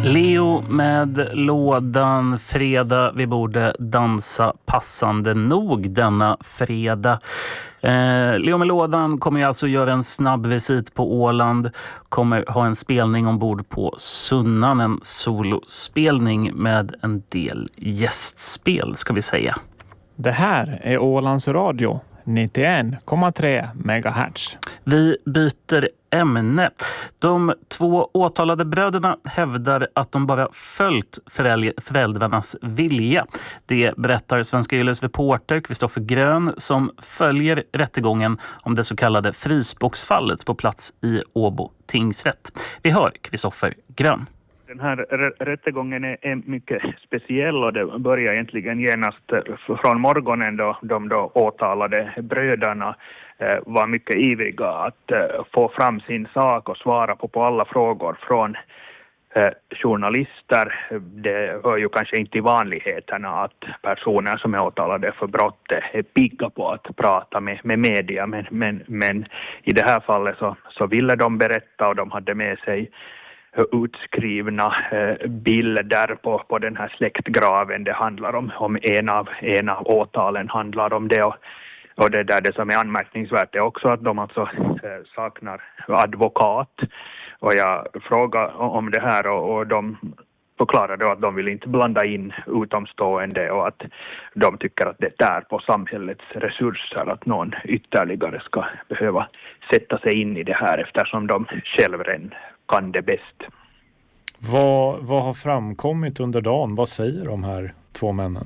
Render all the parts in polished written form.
Leo med lådan fredag. Vi borde dansa passande nog denna fredag. Leo med lådan kommer alltså göra en snabb visit på Åland. Kommer ha en spelning ombord på Sunnan. En solospelning med en del gästspel ska vi säga. Det här är Ålands Radio 91,3 MHz. Vi byter ämne. De två åtalade bröderna hävdar att de bara följt föräldrarnas vilja. Det berättar Svenska Yles reporter Kristoffer Grön som följer rättegången om det så kallade frysboxfallet på plats i Åbo tingsrätt. Vi hör Kristoffer Grön. Den här rättegången är mycket speciell och det börjar egentligen genast från morgonen då de åtalade bröderna var mycket ivriga att få fram sin sak och svara på alla frågor från journalister. Det hör ju kanske inte i vanligheterna att personer som är åtalade för brott är pigga på att prata med media men i det här fallet så ville de berätta och de hade med sig utskrivna bilder på den här släktgraven. Det handlar om en av åtalen handlar om det och det där det som är anmärkningsvärt är också att de alltså saknar advokat och jag frågade om det här och de förklarade att de vill inte blanda in utomstående och att de tycker att det är på samhällets resurser att någon ytterligare ska behöva sätta sig in i det här eftersom de själva kan det bäst. Vad har framkommit under dagen? Vad säger de här två männen?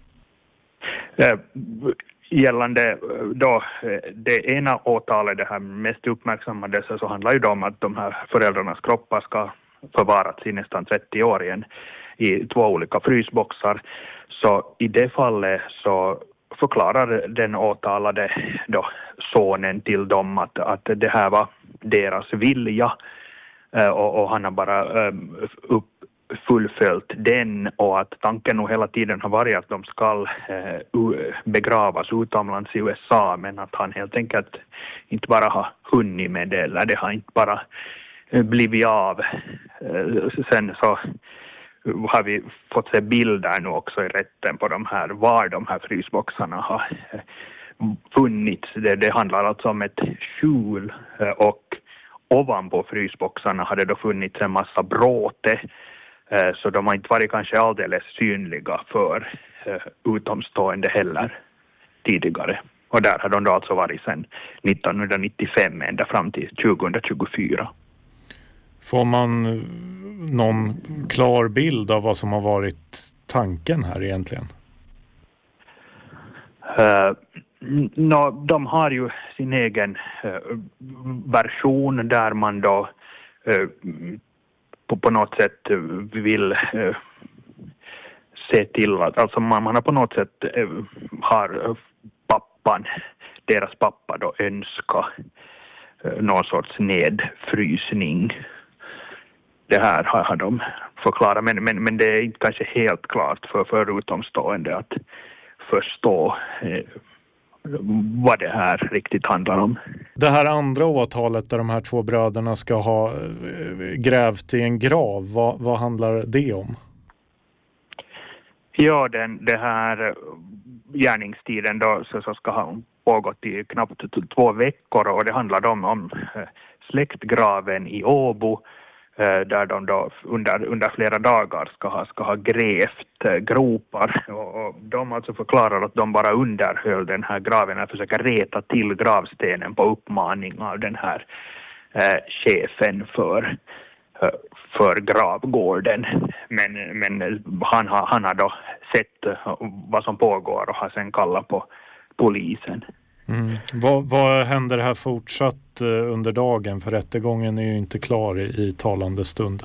Gällande då det ena åtalet, det här mest uppmärksammade, så handlar ju om att de här föräldrarnas kroppar ska förvaras i nästan 30 år igen i 2 olika frysboxar. Så i det fallet så förklarar den åtalade då sonen till dem att det här var deras vilja och han har bara fullföljt den och att tanken nog hela tiden har varit att de ska begravas utomlands i USA men att han helt enkelt inte bara har hunnit med det eller det har inte bara blivit av. Sen så har vi fått se bilder nu också i rätten på var de här frysboxarna har funnits. Det handlar alltså om ett skjul och ovanpå frysboxarna hade då funnits en massa bråte så de har inte varit kanske alldeles synliga för utomstående heller tidigare. Och där har de då alltså varit sedan 1995 ända fram till 2024. Får man någon klar bild av vad som har varit tanken här egentligen? De har ju sin egen version där man då på något sätt vill se till att alltså man har på något sätt har deras pappa då önskar någon sorts nedfrysning. Det här har de förklarat men det är inte kanske helt klart för utomstående att förstå vad det här riktigt handlar om. Det här andra åtalet där de här två bröderna ska ha grävt i en grav, vad handlar det om? Ja, det här gärningstiden då så ska ha pågått i knappt 2 veckor och det handlar om släktgraven i Åbo där de då under flera dagar ska ha grävt gropar och de alltså förklarar att de bara underhöll den här graven och försöker reta till gravstenen på uppmaning av den här chefen för gravgården men han har då sett vad som pågår och har sen kallat på polisen. Vad händer här fortsatt under dagen? För rättegången är ju inte klar i talande stund.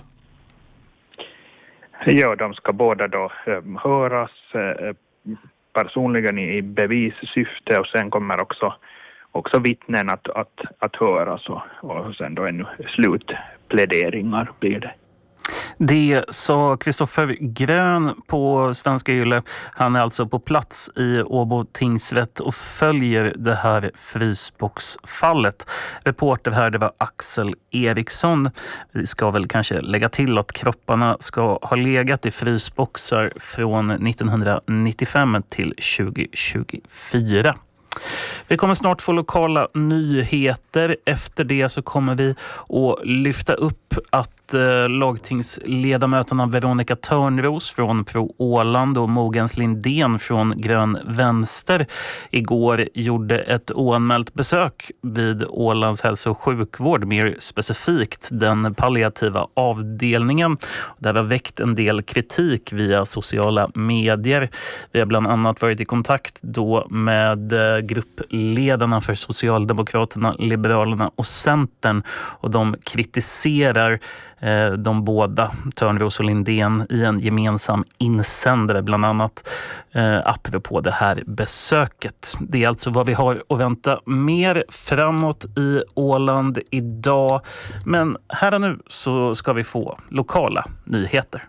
Ja, de ska båda då höras personligen i bevissyfte och sen kommer också vittnen att höras och sen då ännu slutpläderingar blir det. Det sa Kristoffer Grön på Svenska Yle. Han är alltså på plats i Åbo tingsrätt och följer det här frysboxfallet. Reporter här, det var Axel Eriksson. Vi ska väl kanske lägga till att kropparna ska ha legat i frysboxar från 1995 till 2024. Vi kommer snart få lokala nyheter. Efter det så kommer vi att lyfta upp att lagtingsledamöterna Veronica Törnros från Pro Åland och Mogens Lindén från Grön Vänster igår gjorde ett oanmält besök vid Ålands hälso- och sjukvård, mer specifikt den palliativa avdelningen. Där har väckt en del kritik via sociala medier. Vi har bland annat varit i kontakt då med gruppledarna för Socialdemokraterna, Liberalerna och Centern, och de kritiserar de båda, Törnros och Lindén, i en gemensam insändare bland annat apropå det här besöket. Det är alltså vad vi har att vänta mer framåt i Åland idag. Men här och nu så ska vi få lokala nyheter.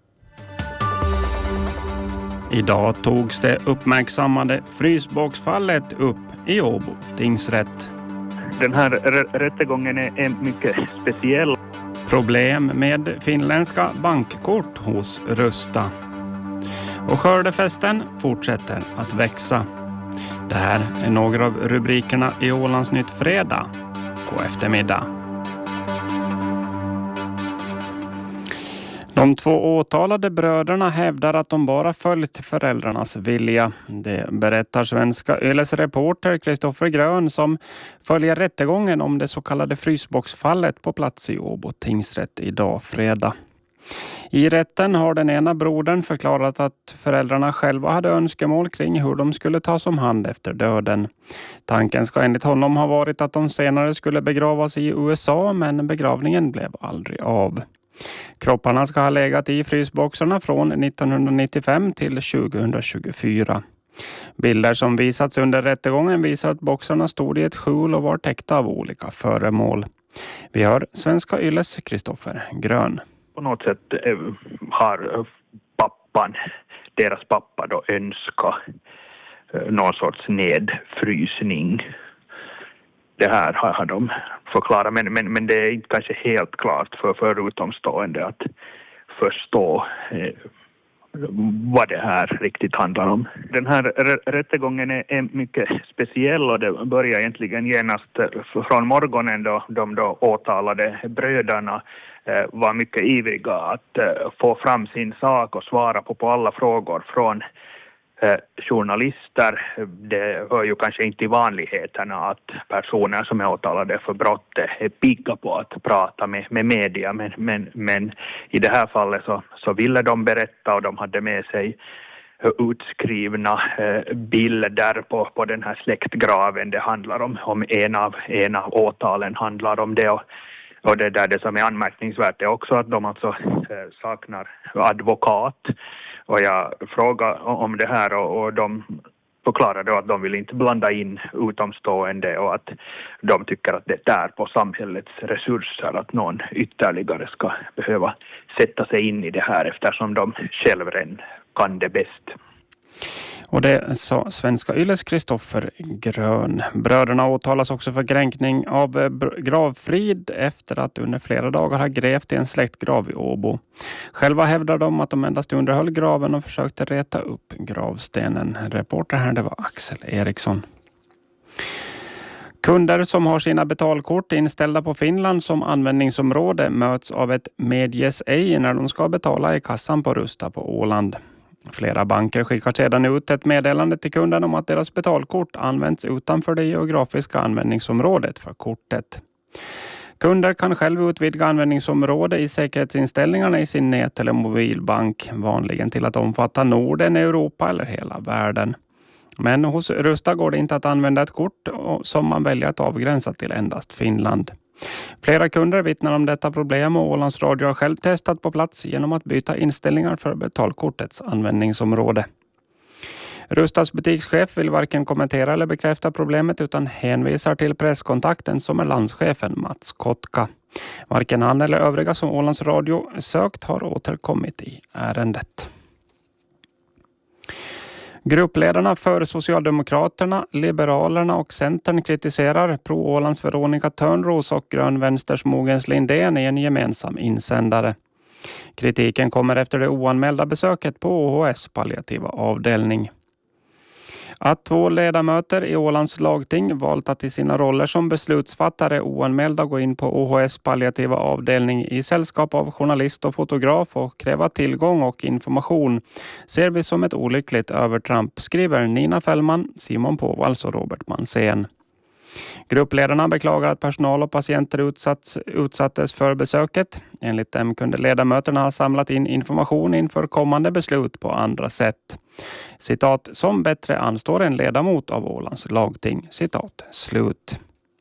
Idag togs det uppmärksammade frysboxfallet upp i Åbo tingsrätt. Den här rättegången är mycket speciell. Problem med finländska bankkort hos Rusta. Och skördefesten fortsätter att växa. Det här är några av rubrikerna i Ålandsnytt fredag på eftermiddag. De två åtalade bröderna hävdar att de bara följt föräldrarnas vilja. Det berättar Svenska Yles reporter Kristoffer Grön som följer rättegången om det så kallade frysboxfallet på plats i Åbo tingsrätt idag fredag. I rätten har den ena brodern förklarat att föräldrarna själva hade önskemål kring hur de skulle tas om hand efter döden. Tanken ska enligt honom ha varit att de senare skulle begravas i USA, men begravningen blev aldrig av. Kropparna ska ha legat i frysboxarna från 1995 till 2024. Bilder som visats under rättegången visar att boxarna stod i ett skjul och var täckta av olika föremål. Vi hör Svenska Yles Kristoffer Grön. På något sätt har deras pappa då önskat någon sorts nedfrysning. Det här har de förklarat, men det är inte kanske helt klart för utomstående att förstå vad det här riktigt handlar om. Den här rättegången är mycket speciell, och det börjar egentligen genast från morgonen då de då åtalade bröderna var mycket ivriga att få fram sin sak och svara på alla frågor från journalister. Det hör ju kanske inte i vanligheterna att personer som är åtalade för brott är pigga på att prata med media, men i det här fallet så ville de berätta, och de hade med sig utskrivna bilder på den här släktgraven. Det handlar om en av åtalen handlar om det, och det som är anmärkningsvärt är också att de alltså saknar advokat. Och jag frågade om det här, och de förklarade att de vill inte blanda in utomstående, och att de tycker att det är på samhällets resurser att någon ytterligare ska behöva sätta sig in i det här, eftersom de själva kan det bäst. Och det sa Svenska Yles Kristoffer Grön. Bröderna åtalas också för kränkning av gravfrid efter att under flera dagar ha grävt i en släktgrav i Åbo. Själva hävdar de att de endast underhöll graven och försökte reta upp gravstenen. Reporter här, det var Axel Eriksson. Kunder som har sina betalkort inställda på Finland som användningsområde möts av ett medges ej när de ska betala i kassan på Rusta på Åland. Flera banker skickar sedan ut ett meddelande till kunden om att deras betalkort används utanför det geografiska användningsområdet för kortet. Kunder kan själv utvidga användningsområde i säkerhetsinställningarna i sin nät- eller mobilbank, vanligen till att omfatta Norden, Europa eller hela världen. Men hos Rusta går det inte att använda ett kort som man väljer att avgränsa till endast Finland. Flera kunder vittnar om detta problem, och Ålands Radio har själv testat på plats genom att byta inställningar för betalkortets användningsområde. Rustas butikschef vill varken kommentera eller bekräfta problemet utan hänvisar till presskontakten som är landschefen Mats Kotka. Varken han eller övriga som Ålands Radio sökt har återkommit i ärendet. Gruppledarna för Socialdemokraterna, Liberalerna och Centern kritiserar Pro-Ålands Veronica Törnros och Grön Vänsters Mogens Lindén i en gemensam insändare. Kritiken kommer efter det oanmälda besöket på OHS palliativa avdelning. Att 2 ledamöter i Ålands lagting valt att i sina roller som beslutsfattare oanmälda gå in på OHS palliativa avdelning i sällskap av journalist och fotograf och kräva tillgång och information ser vi som ett olyckligt övertramp, skriver Nina Fällman, Simon Påvals och Robert Mansén. Gruppledarna beklagar att personal och patienter utsattes för besöket. Enligt dem kunde ledamöterna ha samlat in information inför kommande beslut på andra sätt. Citat, som bättre anstår en ledamot av Ålands lagting. Citat, slut.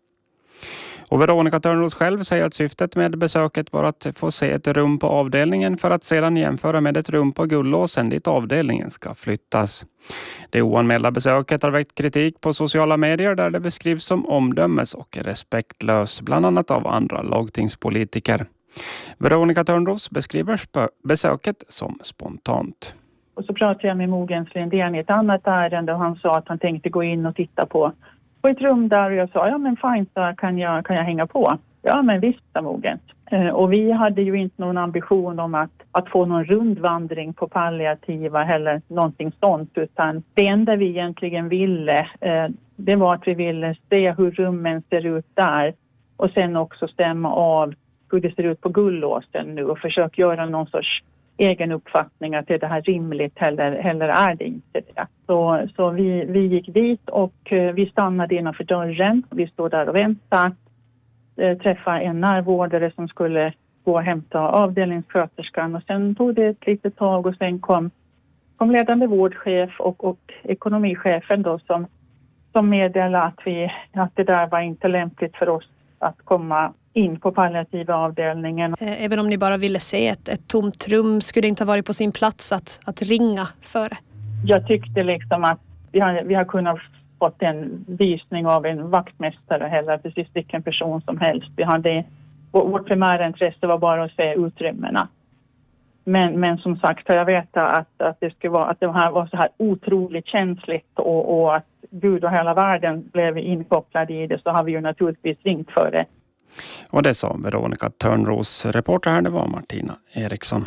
Och Veronica Törnros själv säger att syftet med besöket var att få se ett rum på avdelningen för att sedan jämföra med ett rum på Gullåsen dit avdelningen ska flyttas. Det oanmälda besöket har väckt kritik på sociala medier där det beskrivs som omdömes- och respektlös, bland annat av andra lagtingspolitiker. Veronica Törnros beskriver besöket som spontant. Och så pratade jag med Mogens Lindén i ett annat ärende och han sa att han tänkte gå in och titta på ett rum där och jag sa, ja men fint, så kan jag hänga på. Ja men visst, sa Mogens. Och vi hade ju inte någon ambition om att få någon rundvandring på palliativa eller någonting sånt, utan det enda vi egentligen ville, det var att vi ville se hur rummen ser ut där och sen också stämma av hur det ser ut på Gullåsen nu och försöka göra någon sorts egen uppfattning att är det här rimligt eller är det inte det. Så vi gick dit och vi stannade innanför dörren. Vi stod där och väntade. Träffade en närvårdare som skulle gå och hämta avdelningssköterskan och sen tog det ett litet tag och sen kom ledande vårdchef och ekonomichefen då som meddelade att det där var inte lämpligt för oss att komma in på palliativa avdelningen. Även om ni bara ville se ett tomt rum, skulle det inte ha varit på sin plats att ringa före? Jag tyckte liksom att vi har kunnat fått en visning av en vaktmästare eller precis vilken person som helst. Vårt primära intresse var bara att se utrymmena. Men som sagt, jag vet att det här var så här otroligt känsligt och att Gud och hela världen blev inkopplad i det, så har vi ju naturligtvis ringt för det. Och det sa Veronica Törnros. Reporter här, det var Martina Eriksson.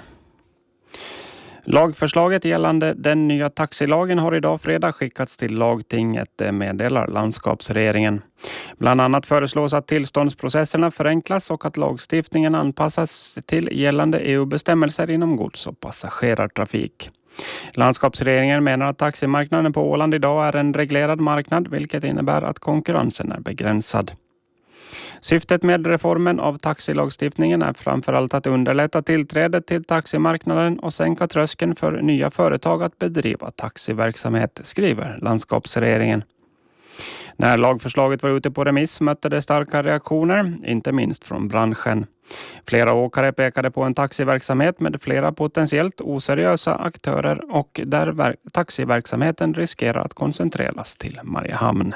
Lagförslaget gällande den nya taxilagen har idag fredag skickats till lagtinget, meddelar landskapsregeringen. Bland annat föreslås att tillståndsprocesserna förenklas och att lagstiftningen anpassas till gällande EU-bestämmelser inom gods- och passagerartrafik. Landskapsregeringen menar att taximarknaden på Åland idag är en reglerad marknad, vilket innebär att konkurrensen är begränsad. Syftet med reformen av taxilagstiftningen är framförallt att underlätta tillträdet till taximarknaden och sänka tröskeln för nya företag att bedriva taxiverksamhet, skriver landskapsregeringen. När lagförslaget var ute på remiss mötte det starka reaktioner, inte minst från branschen. Flera åkare pekade på en taxiverksamhet med flera potentiellt oseriösa aktörer och där taxiverksamheten riskerar att koncentreras till Mariehamn.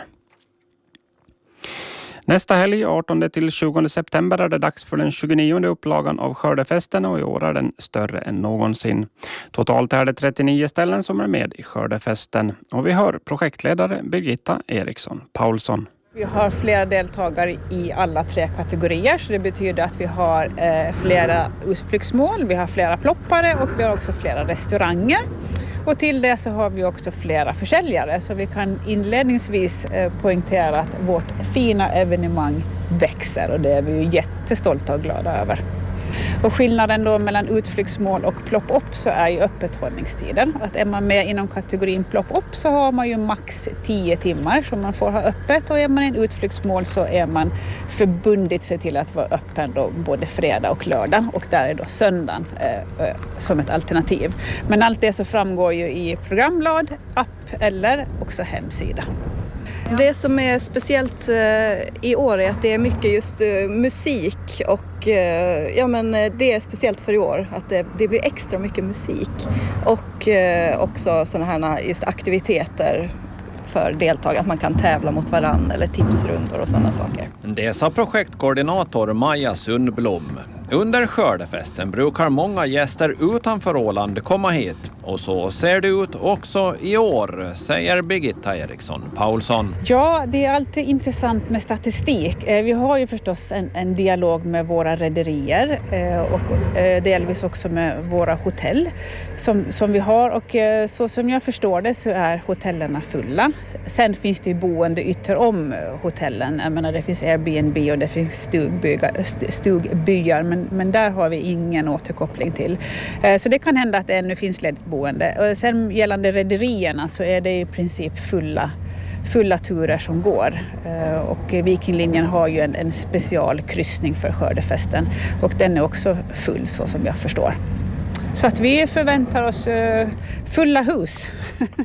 Nästa helg, 18-20 september, är det dags för den 29:e upplagan av Skördefesten och i år är den större än någonsin. Totalt är det 39 ställen som är med i Skördefesten. Och vi hör projektledare Birgitta Eriksson Paulsson. Vi har flera deltagare i alla 3 kategorier, så det betyder att vi har flera utflyktsmål, vi har flera ploppare och vi har också flera restauranger. Och till det så har vi också flera försäljare, så vi kan inledningsvis poängtera att vårt fina evenemang växer och det är vi ju jättestolta och glada över. Och skillnaden då mellan utflyktsmål och plopp-up så är ju öppethållningstiden. Att är man med inom kategorin plopp-up så har man ju max 10 timmar som man får ha öppet, och är man i en utflyktsmål så är man förbundit sig till att vara öppen då både fredag och lördag, och där är då söndagen som ett alternativ. Men allt det så framgår ju i programblad, app eller också hemsida. Det som är speciellt i år är att det är mycket just musik och det är speciellt för i år att det blir extra mycket musik och också sådana här just aktiviteter för deltagare, att man kan tävla mot varann eller tipsrundor och sådana saker. Det sa projektkoordinator Maja Sundblom. Under skördefesten brukar många gäster utanför Åland komma hit och så ser det ut också i år, säger Birgitta Eriksson Paulsson. Ja, det är alltid intressant med statistik. Vi har ju förstås en dialog med våra rederier och delvis också med våra hotell som vi har, och så som jag förstår det så är hotellerna fulla. Sen finns det ju boende ytter om hotellen. Jag menar, det finns Airbnb och det finns stugbyar, men där har vi ingen återkoppling till. Så det kan hända att det ännu finns ledigt boende. Och sen gällande rederierna så är det i princip fulla turer som går. Och Vikinglinjen har ju en specialkryssning för skördefesten och den är också full så som jag förstår. Så att vi förväntar oss fulla hus.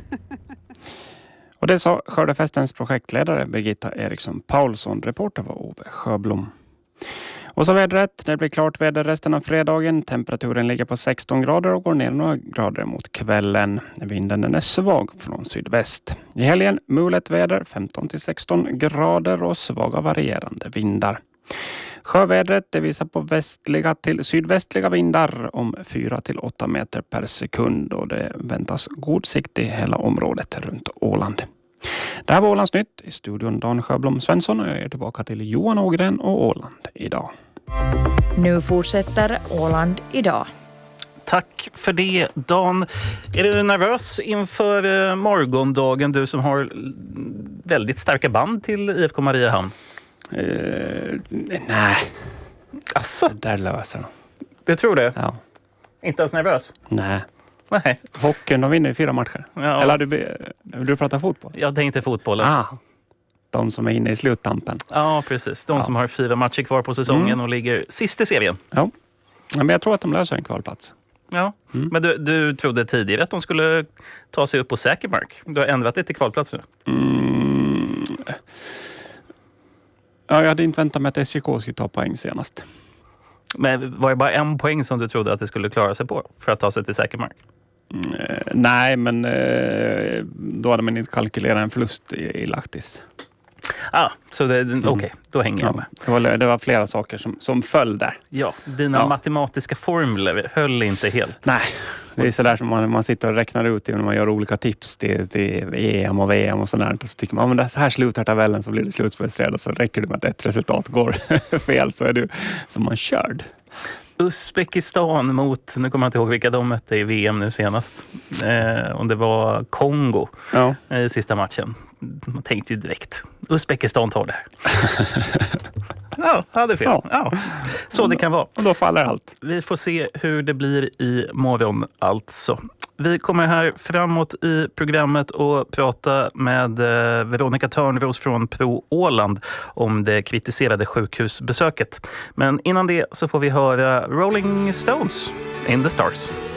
Och det sa skördefestens projektledare Birgitta Eriksson Paulsson. Reporter var Ove Sjöblom. Och så vädret. Det blir klart väder resten av fredagen. Temperaturen ligger på 16 grader och går ner några grader mot kvällen. Vinden den är svag från sydväst. I helgen mulet väder 15-16 grader och svaga varierande vindar. Sjövädret det visar på västliga till sydvästliga vindar om 4-8 meter per sekund och det väntas god sikt i hela området runt Åland. Det här var Ålandsnytt. I studion Dan Sjöblom Svensson och jag är tillbaka till Johan Ågren och Åland idag. Nu fortsätter Åland idag. Tack för det, Dan. Är du nervös inför morgondagen, du som har väldigt starka band till IFK Mariehamn? Nej. Asså? Det där löser de. Du tror det? Ja. Inte ens nervös? Nej. Nej. Hockeyn, de vinner 4 matcher. Ja. Eller du pratar fotboll? Jag tänkte fotbollen. De som är inne i sluttampen. Ja, precis. De som har 4 matcher kvar på säsongen och ligger sist i serien. Ja, men jag tror att de löser en kvalplats. Ja, men du trodde tidigare att de skulle ta sig upp på säker mark. Du har ändrat det till kvalplats nu. Ja, jag hade inte väntat mig att SJK skulle ta poäng senast. Men var det bara 1 poäng som du trodde att det skulle klara sig på för att ta sig till säker mark? Nej, men då hade man inte kalkylerat en förlust i Lahtis. Så okej, då hänger jag med. Det var flera saker som föll där. Ja, dina matematiska formler höll inte helt. Nej, det är sådär som man sitter och räknar ut när man gör olika tips till EM och VM och sådär. Och så tycker man, men så här slutar tabellen så blir det slutspelsstrid och så räcker det med att ett resultat går fel så är du som man körd. Uzbekistan mot, nu kommer jag inte ihåg vilka de mötte i VM nu senast. Om det var Kongo i sista matchen. Man tänkte ju direkt, Uzbekistan tar det här. Ja, hade fel. Ja. Så det kan vara. Och då faller allt. Vi får se hur det blir i morgon alltså. Vi kommer här framåt i programmet och prata med Veronica Törnros från Pro Åland om det kritiserade sjukhusbesöket. Men innan det så får vi höra Rolling Stones in the Stars.